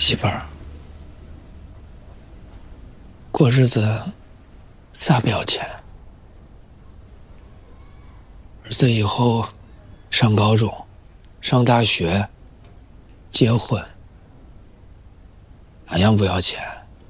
媳妇儿，过日子咋不要钱？儿子以后上高中、上大学、结婚，俺样不要钱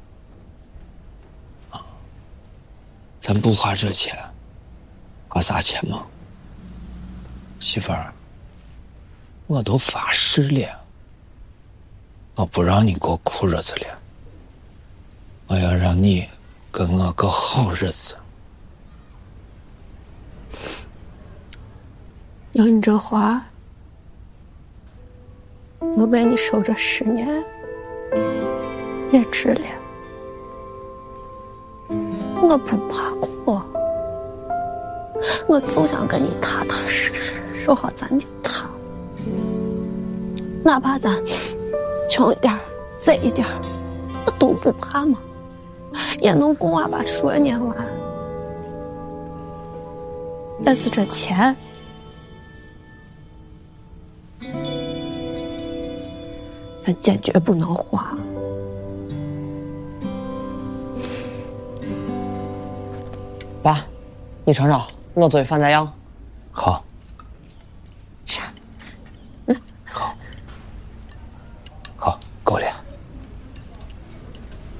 啊？咱不花这钱，花啥钱嘛？媳妇儿，我都发誓了，我不让你过苦日子了，我要让你跟我过好日子。 有你这话，我为你守这10年也值了。我不怕苦，我就想跟你踏踏实实守好咱的塔，哪怕咱穷一点贼一点，我都不怕嘛，也能供我把书念完。但是这钱，咱坚决不能花。 爸，你尝尝，我做的饭咋样？ 好。